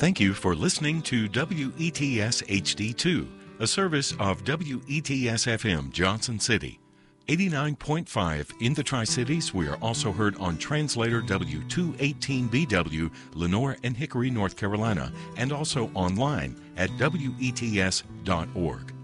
Thank you for listening to WETS HD2, a service of WETS FM Johnson City. 89.5 in the Tri-Cities. We are also heard on translator W218BW, Lenore and Hickory, North Carolina, and also online at WETS.org.